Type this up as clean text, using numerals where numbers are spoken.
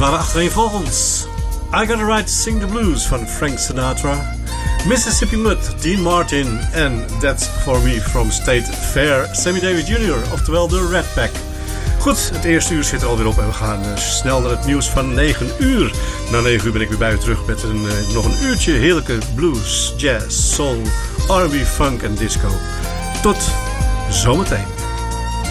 waren achtereenvolgens I Got a Right to Sing the Blues van Frank Sinatra, Mississippi Mud, Dean Martin en That's For Me from State Fair, Sammy Davis Jr., oftewel de Rat Pack. Goed, het eerste uur zit er alweer op en we gaan snel naar het nieuws van 9 uur. Na 9 uur ben ik weer bij u terug met nog een uurtje heerlijke blues, jazz, soul, R&B, funk en disco. Tot zometeen.